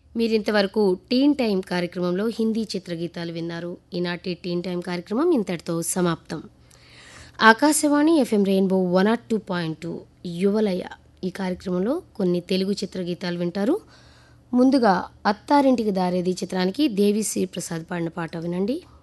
మీరింతవరకు టీన్ టైం కార్యక్రమంలో హిందీ చిత్రగీతాలు విన్నారు. ఈనాటి టీన్ టైం కార్యక్రమం ఇంతటితో సమాప్తం. ఆకాశవాణి ఎఫ్ఎం రెయిన్బో 102.2 యువలయ ఈ కార్యక్రమంలో కొన్ని తెలుగు చిత్రగీతాలు వింటారు. ముందుగా అత్తారింటికి దారేది చిత్రానికి దేవిశ్రీ ప్రసాద్ పాడిన పాట వినండి.